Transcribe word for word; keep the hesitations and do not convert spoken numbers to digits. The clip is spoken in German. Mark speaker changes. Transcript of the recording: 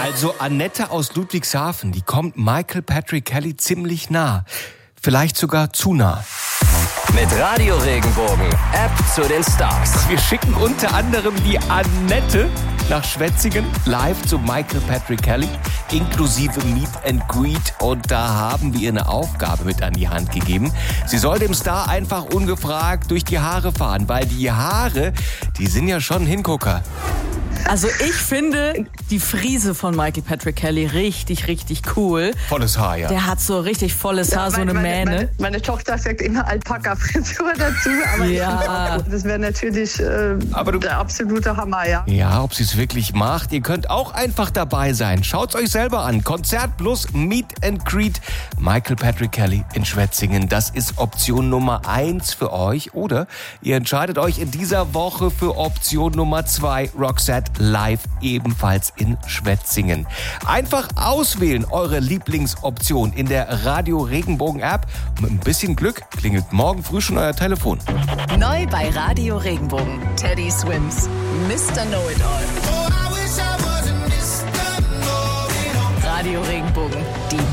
Speaker 1: Also Annette aus Ludwigshafen, die kommt Michael Patrick Kelly ziemlich nah. Vielleicht sogar zu nah.
Speaker 2: Mit Radio Regenbogen, App zu den Stars.
Speaker 1: Wir schicken unter anderem die Annette nach Schwetzingen live zu Michael Patrick Kelly, inklusive Meet and Greet. Und da haben wir ihr eine Aufgabe mit an die Hand gegeben. Sie soll dem Star einfach ungefragt durch die Haare fahren, weil die Haare, die sind ja schon ein Hingucker.
Speaker 3: Also ich finde die Frise von Michael Patrick Kelly richtig, richtig cool.
Speaker 1: Volles Haar, ja.
Speaker 3: Der hat so richtig volles Haar,
Speaker 4: Ja,
Speaker 3: so eine
Speaker 4: meine,
Speaker 3: Mähne.
Speaker 4: Meine, meine Tochter sagt immer Alpaka-Frisur dazu, aber
Speaker 3: Ja.
Speaker 4: ich find, das wäre natürlich äh,
Speaker 1: Aber du-
Speaker 4: der absolute Hammer, ja.
Speaker 1: Ja, ob sie es wirklich macht, ihr könnt auch einfach dabei sein. Schaut's euch selber an. Konzert plus Meet and Greet. Michael Patrick Kelly in Schwetzingen. Das ist Option Nummer eins für euch. Oder ihr entscheidet euch in dieser Woche für Option Nummer zwei. Roxette live ebenfalls in Schwetzingen. Einfach auswählen eure Lieblingsoption in der Radio Regenbogen App. Und mit ein bisschen Glück klingelt morgen früh schon euer Telefon.
Speaker 5: Neu bei Radio Regenbogen. Teddy Swims, Mister Know-It-All. Radio Regenbogen, die